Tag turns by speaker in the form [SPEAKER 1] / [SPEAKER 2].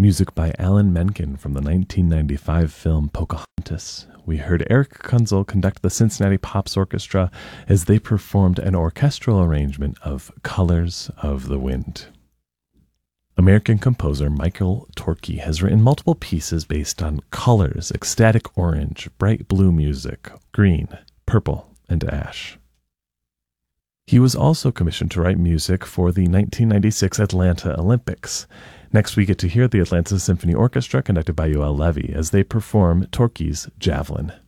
[SPEAKER 1] Music by Alan Menken from the 1995 film Pocahontas. We heard Eric Kunzel conduct the Cincinnati Pops Orchestra as they performed an orchestral arrangement of Colors of the Wind. American composer Michael Torke has written multiple pieces based on colors, ecstatic orange, bright blue music, green, purple, and ash. He was also commissioned to write music for the 1996 Atlanta Olympics. Next, we get to hear the Atlanta Symphony Orchestra conducted by Yoel Levy as they perform Torke's Javelin.